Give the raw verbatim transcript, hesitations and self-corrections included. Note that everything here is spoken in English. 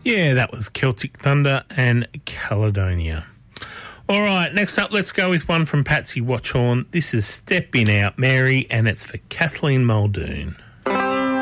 Yeah, that was Celtic Thunder and Caledonia. All right, next up, let's go with one from Patsy Watchorn. This is Step In Out Mary, and it's for Kathleen Muldoon.